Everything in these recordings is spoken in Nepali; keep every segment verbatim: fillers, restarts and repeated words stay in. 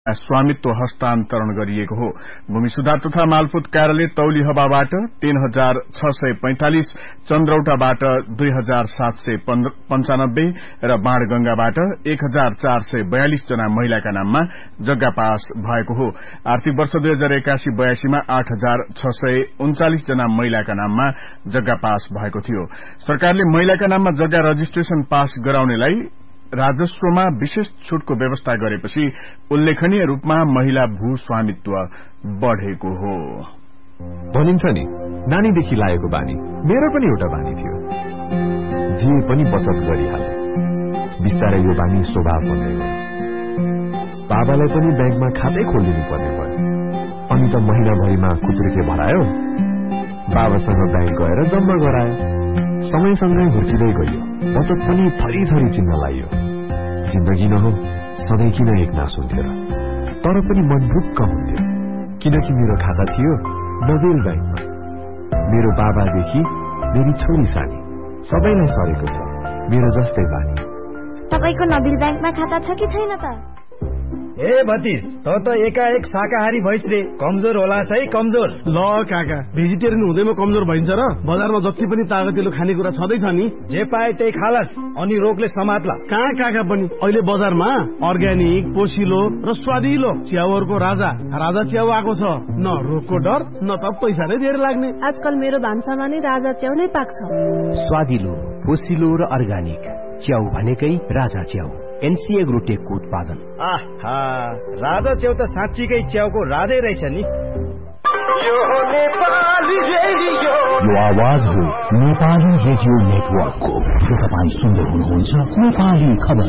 स्वामित्व हस्तान्तरण गरिएको हो। भूमि सुधार तथा मालपोत कार्यालय तौली हवाबाट तीन हजार छ सय पैंतालिस, चन्द्रौटाबाट दुई हजार सात सय पञ्चानब्बे र बाणगंगाबाट एक हजार चार सय बयालिस जना महिलाका नाममा जग्गा पास भएको हो। आर्थिक वर्ष दुई हजार एकासी बयासीमा आठ हजार छ सय उन्चालिस जना महिलाका नाममा जग्गा पास भएको थियो। सरकारले महिलाका नाममा जग्गा रजिस्ट्रेशन पास गराउनेलाई राजस्वमा विशेष छूटको व्यवस्था गरेपछि उल्लेखनीय रूपमा महिला भू स्वामित्व बढ़ेको हो। भनिन्छ नि, नानीदेखि लागेको बानी मेरो पनि एउटा बानी थियो। जे पनि बचत गरिहाले, बिस्तारै यो बानी स्वभाव बन्दै गयो। बाबालाई पनि ब्याङ्कमा खातै खोलिदिनु पर्ने भयो। अनि त महिनाभरिमा खुत्रुके भरायो, बाबासँग ब्याङ्क गएर जम्मा गरायो। समयसँगै हुर्किँदै गयो, बचत पनि थरी थरी चिन्न लाग्यो। जिन्दगी न हो, सधैँ किन एक नास हुन्थ्यो र? तर पनि मन ढुक्क हुन्थ्यो, किनकि मेरो खाता थियो नोबेल ब्याङ्कमा। मेरो बाबादेखि मेरी छोरी सानी सबैलाई सरेको छ मेरो जस्तै बानी। तपाईको नोबेल ब्याङ्कमा खाता छ कि छैन त? ए भतिज, त त एकाएक शाकाहारी भइस रे, कमजोर होला है कमजोर। ल काका, भेजिटेरियन हुँदैमा कमजोर भइन्छ र? बजारमा जति पनि तागतिलो खानेकुरा छँदैछ नि, जे पाए त्यही खालास, अनि रोगले समात्ला। कहाँ काका पनि अहिले बजारमा अर्ग्यानिक, पोसिलो र स्वादिलो च्याउहरूको राजा राजा च्याउ आएको छ। न रोगको डर, न त पैसा नै धेरै लाग्ने। आजकल मेरो भान्सामा नै राजा च्याउ नै पाक्छ। स्वादिलो, पोसिलो र अर्ग्यानिक च्याउ भनेकै राजा च्याउ, एनसीए ग्रुटेकको उत्पादन। आहा, राजा च्याउ त साँच्चीकै च्याउको राजै रहेछ नि। यो नेपाली रेडियो, यो आवाज हो नेपाली रेडियो नेटवर्कको। तपाईँ सुन्दै हुनुहुन्छ नेपाली खबर।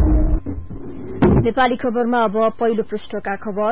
नेपाली खबरमा अब पहिलो पृष्ठका खबर।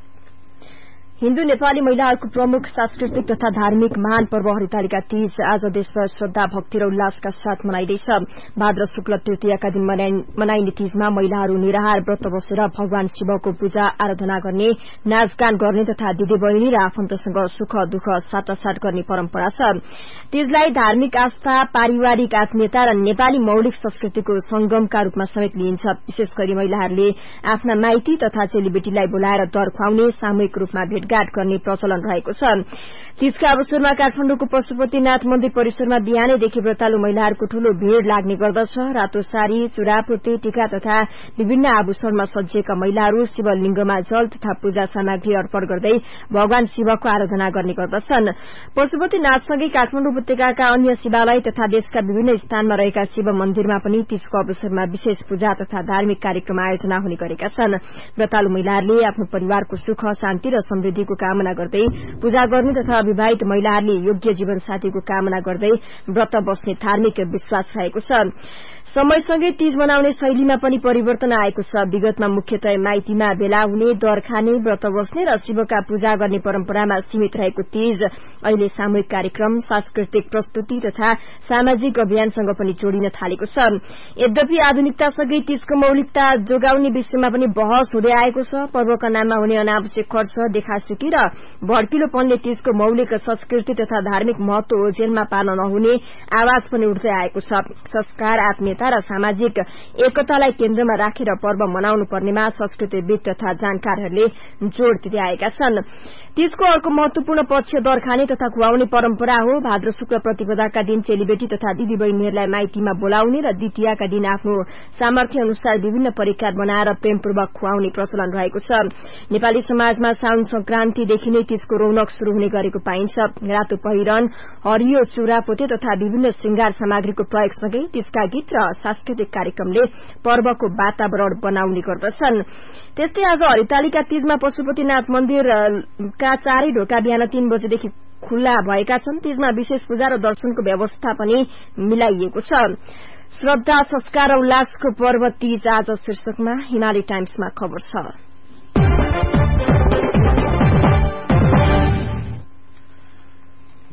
हिन्दू नेपाली महिलाहरूको प्रमुख सांस्कृतिक तथा धार्मिक महान पर्व हरितालिका तीज आज देशभर श्रद्धा भक्ति र उल्लासका साथ मनाइँदैछ। भाद्र शुक्ल तृतीयाका दिन मनाइने तीजमा महिलाहरू निराहार व्रत बसेर भगवान शिवको पूजा आराधना गर्ने, नाचगान गर्ने तथा दिदी बहिनी र आफन्तसँग सुख दुःख साटासाट गर्ने परम्परा छ। तीजलाई धार्मिक आस्था, पारिवारिक आत्मीयता र नेपाली मौलिक संस्कृतिको संगमका रूपमा समेत लिइन्छ। विशेष गरी महिलाहरूले आफ्ना माइती तथा चेलीबेटीलाई बोलाएर दर खुवाउने, सामूहिक रूपमा भेट गाट गर्ने प्रचलन रहेको छ। तीजका अवसरमा काठमाडौँको पशुपतिनाथ मन्दिर परिसरमा बिहानैदेखि व्रतालु महिलाहरूको ठूलो भीड़ लाग्ने गर्दछ। रातो सारी, चुरापुर्ती, टीका तथा विभिन्न आभूषणमा सजिएका महिलाहरू शिवलिंगमा जल तथा पूजा सामग्री अर्पण गर्दै भगवान शिवको आराधना गर्ने गर्दछन्। पशुपतिनाथसँगै काठमाडौँ उपत्यकाका अन्य शिवालय तथा देशका विभिन्न स्थानमा रहेका शिव मन्दिरमा पनि तीजको अवसरमा विशेष पूजा तथा धार्मिक कार्यक्रम आयोजना हुने गरेका छन्। व्रतालु महिलाहरूले आफ्नो परिवारको सुख, शान्ति र समृद्धि को कामना गर्दै पूजा गर्ने तथा विवाहित महिलाहरूले योग्य जीवन साथीको कामना गर्दै व्रत बस्ने धार्मिक विश्वास रहेको छ। समयसँगै तीज मनाउने शैलीमा पनि परिवर्तन आएको छ। विगतमा मुख्यतः माइतीमा भेला हुने, दर खाने, व्रत बस्ने र शिवका पूजा गर्ने परम्परामा सीमित रहेको तीज अहिले सामूहिक कार्यक्रम, सांस्कृतिक प्रस्तुति तथा सामाजिक अभियानसँग पनि जोडिन थालेको छ। यद्यपि आधुनिकतासँगै तीजको मौलिकता जोगाउने विषयमा पनि बहस हुँदै आएको छ। पर्वका नाममा हुने अनावश्यक खर्च, देखासुकी र भड्किलोपनले तीजको मौलिक संस्कृति तथा धार्मिक महत्व ओझेलमा पार्न नहुने आवाज पनि उठ्दै आएको छ। संस्कार, आत्मीयता र सामाजिक एकतालाई केन्द्रमा राखेर पर्व मनाउनु पर्नेमा संस्कृतिविद तथा जानकारहरूले जोड़ दिँदै आएका छन्। तीजको अर्को महत्वपूर्ण पक्ष दर खाने तथा खुवाउने परम्परा हो। भाद्र शुक्ल प्रतिपदाका दिन चेलीबेटी तथा दिदी बहिनीहरूलाई माइतीमा बोलाउने र द्वितीयाका दिन आफ्नो सामर्थ्य अनुसार विभिन्न परिकार बनाएर प्रेमपूर्वक खुवाउने प्रचलन रहेको छ। नेपाली समाजमा साउन संक्रान्तिदेखि नै तीजको रौनक शुरू हुने गरेको पाइन्छ। रातो पहिरन, हरियो चुरापोते तथा विभिन्न श्रृंगार सामग्रीको प्रयोगसँगै तीजका गीत र सांस्कृतिक कार्यक्रमले पर्वको वातावरण बनाउने गर्दछन्। त्यस्तै आज हरितालिका तीजमा पशुपतिनाथ मन्दिरका चारै ढोका बिहान तीन बजेदेखि खुल्ला भएका छन्। तीजमा विशेष पूजा र दर्शनको व्यवस्था पनि मिलाइएको छ। श्रद्धा, संस्कार र उल्लासको पर्व तीज आज शीर्षकमा हिमालय टाइम्समा खबर छ।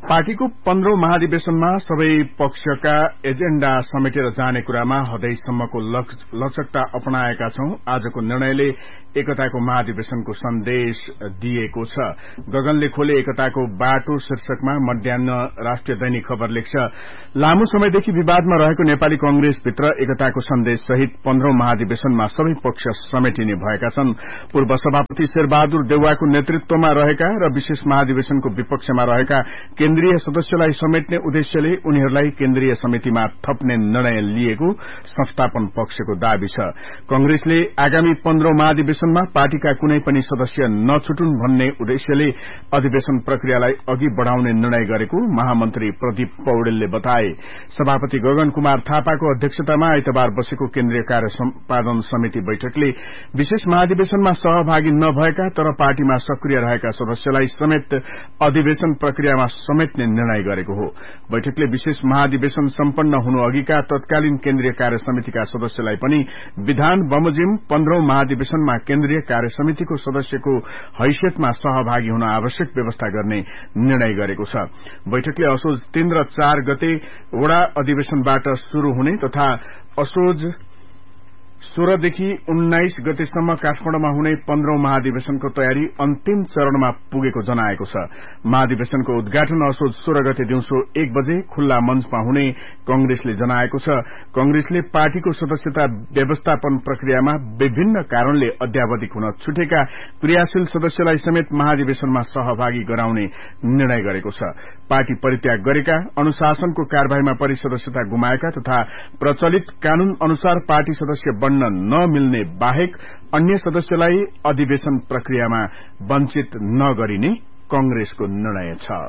पार्टीको पन्ध्रौं महाधिवेशनमा सबै पक्षका एजेण्डा समेटेर जाने कुरामा हदैसम्मको लचकता अपनाएका छौं। आजको निर्णयले एकताको महाधिवेशनको सन्देश दिएको छ। गगनले खोले एकताको बाटो शीर्षकमा मध्याह्न राष्ट्रिय दैनिक खबर लेख्छ, लामो समयदेखि विवादमा रहेको नेपाली कंग्रेसभित्र एकताको सन्देश सहित पन्ध्रौं महाधिवेशनमा सबै पक्ष समेटिने भएका छन्। पूर्व सभापति शेरबहादुर देउवाको नेतृत्वमा रहेका र विशेष महाधिवेशनको विपक्षमा रहेका केन्द्रीय सदस्यलाई समेट्ने उद्देश्यले उनीहरूलाई केन्द्रीय समितिमा थप्ने निर्णय लिएको संस्थापन पक्षको दावी छ। कंग्रेसले आगामी पन्ध्रौं महाधिवेशनमा पार्टीका कुनै पनि सदस्य नछुटुन् भन्ने उद्देश्यले अधिवेशन प्रक्रियालाई अघि बढ़ाउने निर्णय गरेको महामन्त्री प्रदीप पौडेलले बताए। सभापति गगन कुमार थापाको अध्यक्षतामा आइतबार बसेको केन्द्रीय कार्य सम्पादन समिति बैठकले विशेष महाधिवेशनमा सहभागी नभएका तर पार्टीमा सक्रिय रहेका सदस्यलाई समेत अधिवेशन प्रक्रियामा समेट्ने निर्णय गरेको हो। बैठकले विशेष महाधिवेशन सम्पन्न हुनु अघिका तत्कालीन केन्द्रीय कार्य समितिका सदस्यलाई पनि विधान बमोजिम पन्ध्रौं महाधिवेशनमा केन्द्रीय कार्य समितिको सदस्यको हैसियतमा सहभागी हुन आवश्यक व्यवस्था गर्ने निर्णय गरेको छ। बैठकले असोज तीन र चार गते वडा अधिवेशनबाट शुरू हुने तथा असोज सोह्रदेखि उन्नाइस गतेसम्म काठमाडौँमा हुने पन्ध्रौं महाधिवेशनको तयारी अन्तिम चरणमा पुगेको जनाएको छ। महाधिवेशनको उद्घाटन असोज सोह्र गते दिउँसो एक बजे खुल्ला मञ्चमा हुने कंग्रेसले जनाएको छ। कंग्रेसले पार्टीको सदस्यता व्यवस्थापन प्रक्रियामा विभिन्न कारणले अध्यावधिक हुन छुटेका क्रियाशील सदस्यलाई समेत महाधिवेशनमा सहभागी गराउने निर्णय गरेको छ। पार्टी परित्याग गरेका, अनुशासनको कार्यवाहीमा परि सदस्यता गुमाएका तथा प्रचलित कानून अनुसार पार्टी सदस्य बन्न नमिल्ने बाहेक अन्य सदस्यलाई अधिवेशन प्रक्रियामा वञ्चित नगरिने कंग्रेसको निर्णय छ।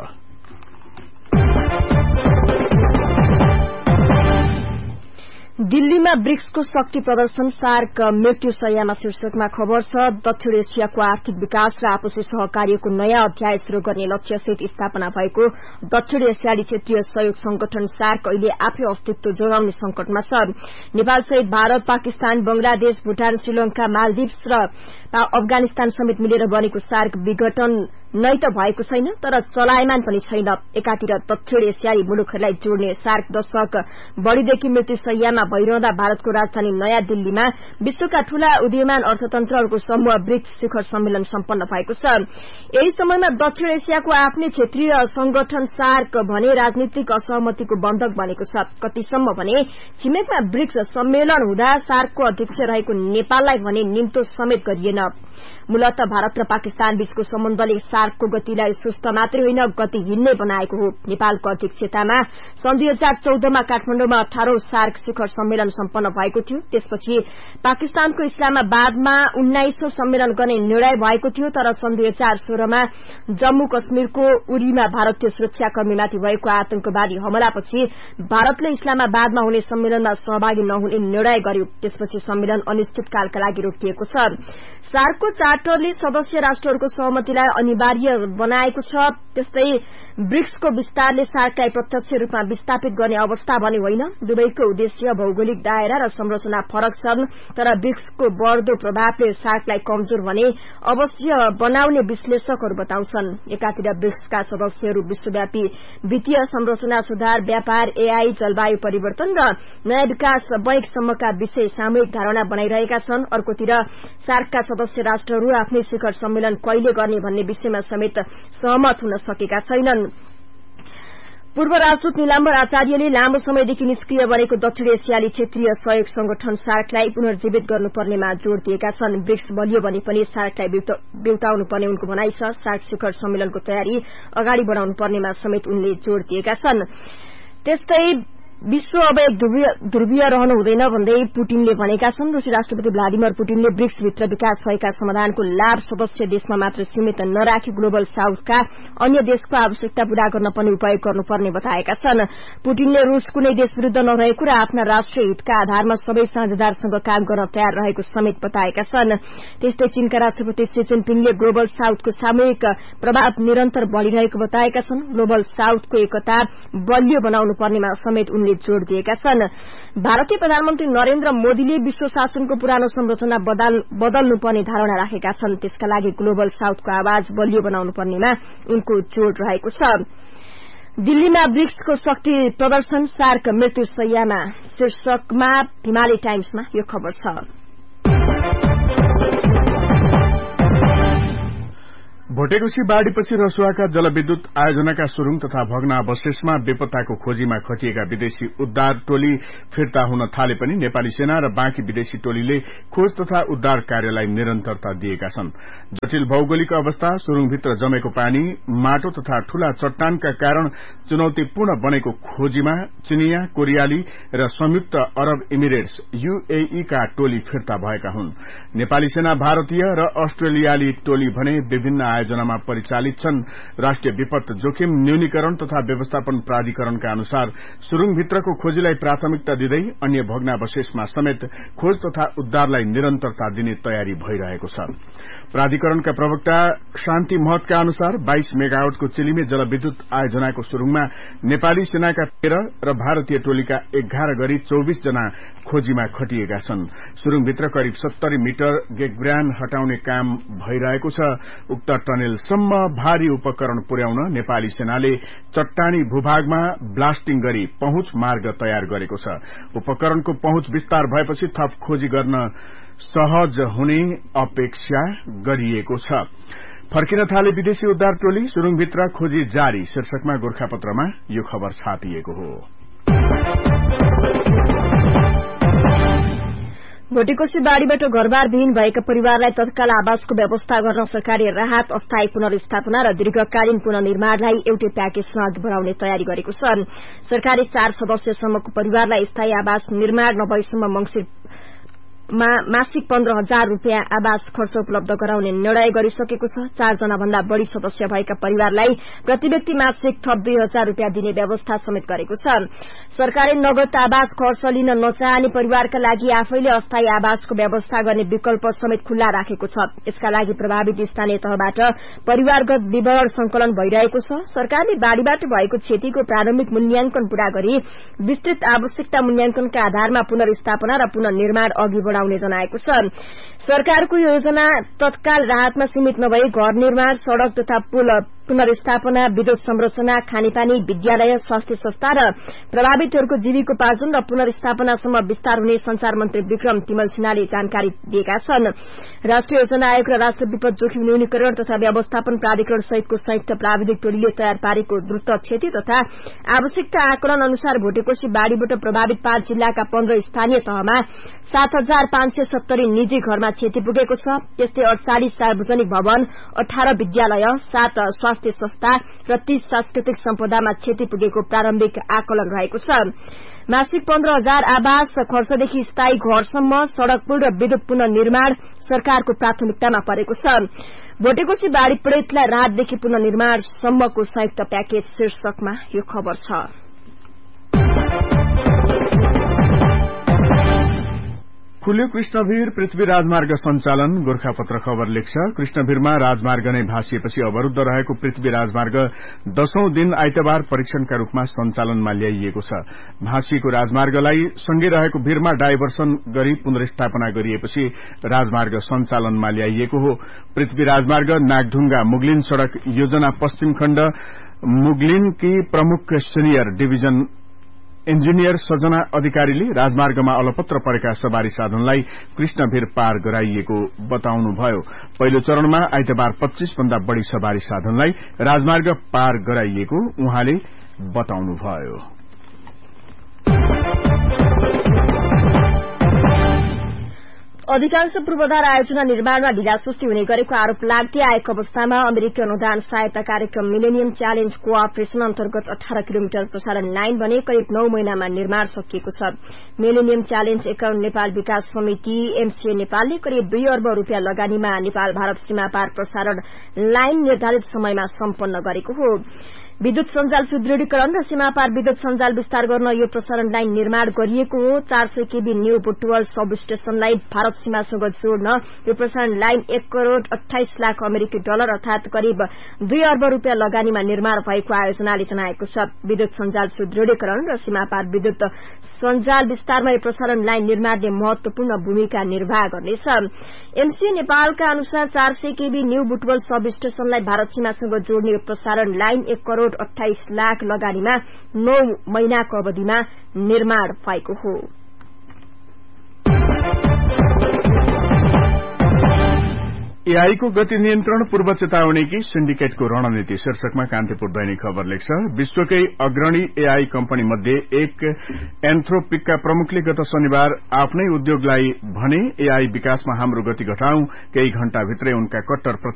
दिल्लीमा ब्रिक्सको शक्ति प्रदर्शन सार्क मृत्यु शय्यामा शीर्षकमा खबर छ। दक्षिण एशियाको आर्थिक विकास र आपसी सहकार्यको नयाँ अध्याय शुरू गर्ने लक्ष्यसहित स्थापना भएको दक्षिण एशियाली क्षेत्रीय सहयोग संगठन सार्क अहिले आफै अस्तित्व जोगाउने संकटमा छ। नेपाल सहित भारत, पाकिस्तान, बंगलादेश, भूटान, श्रीलंका, मालदिप्स र अफगानिस्तान समेत मिलेर बनेको सार्क विघटन नै त भएको छैन तर चलायमान पनि छैन। एकातिर दक्षिण एशियाली मुलुकहरूलाई जोड्ने सार्क दशक बढ़ीदेखि मृत्यु शय्यामा भइरहँदा भारतको राजधानी नयाँ दिल्लीमा विश्वका ठूला उदीयमान अर्थतन्त्रहरूको समूह ब्रिक्स शिखर सम्मेलन सम्पन्न भएको छ। यही समयमा दक्षिण एशियाको आफ्नै क्षेत्रीय संगठन सार्क भने राजनीतिक असहमतिको बन्धक बनेको छ। कतिसम्म भने छिमेकमा ब्रिक्स सम्मेलन हुँदा सार्कको अध्यक्ष रहेको नेपाललाई भने निम्तो समेत गरिएन। मूलत भारत र पाकिस्तान बीचको सम्बन्धले सार्कको गतिलाई सुस्त मात्रै होइन गतिहीन नै बनाएको हो। नेपालको अध्यक्षतामा सन् दुई हजार चौधमा काठमाडौँमा अठारौं सार्क शिखर सम्मेलन सम्पन्न भएको थियो। त्यसपछि पाकिस्तानको इस्लामाबादमा उन्नाइसौं सम्मेलन गर्ने निर्णय भएको थियो तर सन् दुई हजार सोह्रमा जम्मू कश्मीरको उरीमा भारतीय सुरक्षाकर्मीमाथि भएको आतंकवादी हमलापछि भारतले इस्लामाबादमा हुने सम्मेलनमा सहभागी नहुने निर्णय गर्यो। त्यसपछि सम्मेलन अनिश्चितकालका लागि रोकिएको छ। सार्कको चार्टरले सदस्य राष्ट्रहरूको सहमतिलाई अनिवार्य बनाएको छ। त्यस्तै ब्रिक्सको विस्तारले सार्कलाई प्रत्यक्ष रूपमा विस्थापित गर्ने अवस्था भने होइन। दुवैको उद्देश्य भौगोलिक दायरा र संरचना फरक छन् तर ब्रिक्सको बढ़दो प्रभावले सार्कलाई कमजोर भने अवश्य बनाउने विश्लेषकहरू बताउँछन्। एकातिर ब्रिक्सका सदस्यहरू विश्वव्यापी वित्तीय संरचना सुधार, व्यापार, एआई, जलवायु परिवर्तन र नयाँ विकास बैंकसम्मका विषय सामूहिक धारणा बनाइरहेका छन्। अर्कोतिर सार्कका सदस्य राष्ट्रहरू आफ्नै शिखर सम्मेलन कहिले गर्ने भन्ने विषयमा समेत सहमत हुन सकेका छैनन्। पूर्व राजदूत निलाम्बर आचार्यले लामो समयदेखि निष्क्रिय बनेको दक्षिण एशियाली क्षेत्रीय सहयोग संगठन सार्कलाई पुनर्जीवित गर्नुपर्नेमा जोड़ दिएका छन्। ब्रिक्स बलियो भने पनि सार्कलाई बेउटाउनु पर्ने उनको भनाइ छ। सार्क शिखर सम्मेलनको तयारी अगाडि बढ़ाउनु पर्नेमा समेत उनले जोड़ दिएका छन्। त्यस्तै विश्व अब एक ध्रुवीय रहनु हुँदैन भन्दै पुटिनले भनेका छन्। रूसी राष्ट्रपति भ्लादिमिर पुटिनले ब्रिक्सभित्र विकास भएका समाधानको लाभ सदस्य देशमा मात्र सीमित नराखी ग्लोबल साउथका अन्य देशको आवश्यकता पूरा गर्न पनि उपयोग गर्नुपर्ने बताएका छन्। पुटिनले रूस कुनै देश विरूद्ध नरहेको र आफ्ना राष्ट्रिय हितका आधारमा सबै साझेदारसँग काम गर्न तयार रहेको समेत बताएका छन्। त्यस्तै चीनका राष्ट्रपति शी जिनपिङले ग्लोबल साउथको सामूहिक प्रभाव निरन्तर बढ़िरहेको बताएका छन्। ग्लोबल साउथको एकता बलियो बनाउनु पर्नेमा समेत उनले जोड़ दिएका छन्। भारतीय प्रधानमन्त्री नरेन्द्र मोदीले विश्व शासनको पुरानो संरचना बदल्नुपर्ने धारणा राखेका छन्। त्यसका लागि ग्लोबल साउथको आवाज बलियो बनाउनु पर्नेमा उनको जोड़ रहेको छ। दिल्लीमा ब्रिक्सको शक्ति प्रदर्शन सार्क मृत्यु शैय्यामा शीर्षकमा हिमालय टाइम्समा यो खबर छ। भोटेकोशी बाढ़ीपछि रसुवाका जलविद्युत आयोजनाका सुरुङ तथा भग्नावशेषमा बेपत्ताको खोजीमा खटिएका विदेशी उद्धार टोली फिर्ता हुन थाले पनि नेपाली सेना र बाँकी विदेशी टोलीले खोज तथा उद्धार कार्यलाई निरन्तरता दिएका छन्। जटिल भौगोलिक अवस्था, सुरुङभित्र जमेको पानी, माटो तथा ठूला चट्टानका कारण चुनौतीपूर्ण बनेको खोजीमा चिनिया, कोरियाली र संयुक्त अरब इमिरेट्स यूएई का टोली फिर्ता भएका हुन्। नेपाली सेना भारतीय र अस्ट्रेलियाली टोली भने विभिन्न आयोजनामा परिचालित छन्। राष्ट्रिय विपद जोखिम न्यूनीकरण तथा व्यवस्थापन प्राधिकरणका अनुसार सुरुङभित्रको खोजीलाई प्राथमिकता दिँदै अन्य भग्नावशेषमा समेत खोज तथा उद्धारलाई निरन्तरता दिने तयारी भइरहेको छ। प्राधिकरणका प्रवक्ता शान्ति महतका अनुसार बाइस मेगावाटको चिलिमे जलविद्युत आयोजनाको सुरुङमा नेपाली सेनाका तेह्र र भारतीय टोलीका एघार गरी चौविस जना खोजीमा खटिएका छन्। सुरुङभित्र करिब सत्तरी मिटर गेगब्रान हटाउने काम भइरहेको छ। उक्त टनेलसम्म भारी उपकरण पुर्याउन नेपाली सेनाले चट्टानी भूभागमा ब्लास्टिङ गरी पहुँच मार्ग तयार गरेको छ। उपकरणको पहुँच विस्तार भएपछि थप खोजी गर्न सहज हुने अपेक्षा गरिएको छ। फर्किन थाले विदेशी उद्धार टोली, सुरुङभित्र खोजी जारी शीर्षकमा गोरखापत्रमा यो खबर छापिएको हो। भोटेकोशी बाढ़ीबाट घरबारविहीन भएका परिवारलाई तत्काल आवासको व्यवस्था गर्न सरकारले राहत, अस्थायी पुनर्स्थापना र दीर्घकालीन पुनर्निर्माणलाई एउटै प्याकेजमा अघि बढ़ाउने तयारी गरेको छ। सरकारले चार सदस्यसम्मको परिवारलाई स्थायी आवास निर्माण नभएसम्म मंसिर मासिक पन्ध्र हजार रूपियाँ आवास खर्च उपलब्ध गराउने निर्णय गरिसकेको छ। चारजना भन्दा बढ़ी सदस्य भएका परिवारलाई प्रति व्यक्ति मासिक थप दुई हजार रूपियाँ दिने व्यवस्था समेत गरेको छ। सरकारले नगद आवास खर्च लिन नचाहने परिवारका लागि आफैले अस्थायी आवासको व्यवस्था गर्ने विकल्प समेत खुल्ला राखेको छ। यसका लागि प्रभावित स्थानीय तहबाट परिवारगत विवरण संकलन भइरहेको छ। सरकारले बाढ़ीबाट भएको क्षतिको प्रारम्भिक मूल्याङ्कन पूरा गरी विस्तृत आवश्यकता मूल्याङ्कनका आधारमा पुनर्स्थापना र पुनर्निर्माण अघि बढ़ाउने जनाएको छ। सरकारको योजना तत्काल राहतमा सीमित नभई घर निर्माण, सड़क तथा पुल पुनर्स्थापना, विद्युत संरचना, खानेपानी, विद्यालय, स्वास्थ्य संस्था र प्रभावितहरूको जीविकोपार्जन र पुनर्स्थापनासम्म विस्तार हुने संचार मन्त्री विक्रम तिमल सिन्हाले जानकारी दिएका छन्। राष्ट्रिय योजना आयोग र राष्ट्रिय विपद जोखिम न्यूनीकरण तथा व्यवस्थापन प्राधिकरण सहितको संयुक्त प्राविधिक टोलीले तयार पारेको द्रुत क्षति तथा आवश्यकता आकलन अनुसार भोटेकोशी बाढ़ीबाट प्रभावित पाँच जिल्लाका पन्ध्र स्थानीय तहमा सात हजार पाँच सय सत्तरी निजी घरमा क्षति पुगेको छ। त्यस्तै अड़चालिस सार्वजनिक भवन, अठार विद्यालय, सात स्वास्थ्य संस्था र तीस सांस्कृतिक सम्पदामा क्षति पुगेको प्रारम्भिक आकलन रहेको छ। मासिक पन्ध्र हजार आवास खर्चदेखि स्थायी घरसम्म, सड़क, पुल र विद्युत पुनर्निर्माण सरकारको प्राथमिकतामा परेको छ। भोटेकोशी बाढ़ी पीड़ितलाई राहतदेखि पुनर्निर्माणसम्मको संयुक्त प्याकेज शीर्षकमा यो खबर छ। खुल्यो कृष्णभिर पृथ्वी राजमार्ग सञ्चालन, गोरखापत्र खबर लेख्छ। कृष्णभिरमा राजमार्ग नै भाँसिएपछि अवरूद्ध रहेको पृथ्वी राजमार्ग दशौं दिन आइतबार परीक्षणका रूपमा सञ्चालनमा ल्याइएको छ। भाँसिएको राजमार्गलाई सँगै रहेको भिरमा डाइभर्सन गरी पुनर्स्थापना गरिएपछि राजमार्ग सञ्चालनमा ल्याइएको हो। पृथ्वी राजमार्ग नागढुङ्गा मुगलिन सड़क योजना पश्चिम खण्ड मुगलिनकी प्रमुख सिनियर डिभिजन इन्जिनियर सजना अधिकारीले राजमार्गमा अलपत्र परेका सवारी साधनलाई कृष्णभिर पार गराइएको बताउनुभयो। पहिलो चरणमा आइतबार पच्चीस भन्दा बढ़ी सवारी साधनलाई राजमार्ग पार गराइएको उहाँले बताउनुभयो। अधिकांश पूर्वाधार आयोजना निर्माणमा ढिलासुस्ती हुने गरेको आरोप लाग्दै आएको अवस्थामा अमेरिकी अनुदान सहायता कार्यक्रम मिलेनियम च्यालेन्ज कोअपरेशन अन्तर्गत अठार किलोमिटर प्रसारण लाइन भने करिब नौ महिनामा निर्माण सकिएको छ। मिलेनियम च्यालेन्ज एकाउन्न नेपाल विकास समिति एमसीए नेपालले करिब दुई अर्ब रूपियाँ लगानीमा नेपाल भारत सीमापार प्रसारण लाइन निर्धारित समयमा सम्पन्न गरेको हो। विद्युत सञ्जाल सुदृढीकरण र सीमापार विद्युत सञ्जाल विस्तार गर्न यो प्रसारण लाइन निर्माण गरिएको हो। चार सय केबी न्यू बुटवल सब स्टेशनलाई भारत सीमासँग जोड्न यो प्रसारण लाइन एक करोड़ अठाइस लाख अमेरिकी डलर अर्थात करिब दुई अर्ब रूपियाँ लगानीमा निर्माण भएको आयोजनाले जनाएको छ। विद्युत सञ्जाल सुदृढीकरण र सीमापार विद्युत सञ्जाल विस्तारमा यो प्रसारण लाइन निर्माणले महत्वपूर्ण भूमिका निर्वाह गर्नेछ। एमसीए नेपालका अनुसार चार सय केबी न्यू बुटवल सब स्टेशनलाई भारत सीमासँग जोड्ने यो प्रसारण लाइन एक करोड़ अठाइस लाख लगानीमा नौ महिनाको अवधिमा निर्माण भएको हो। एआई को गति नियन्त्रण पूर्व चेतावनी सिन्डिकेटको रणनीति शीर्षकमा कान्तिपुर दैनिक खबर लेख्छ। विश्वकै अग्रणी एआई कम्पनी मध्ये एक एन्थ्रोपिकका प्रमुखले गत शनिबार आफ्नै उद्योगलाई भने एआई विकासमा हाम्रो गति घटाउँ, केही घण्टाभित्रै उनका कट्टर